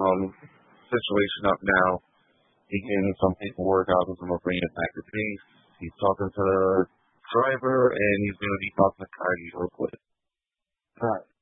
situation up now. He gave me some paperwork out because I'm going to bring it back to base. He's talking to the driver, and he's going to be talking to Kylie real quick. All right.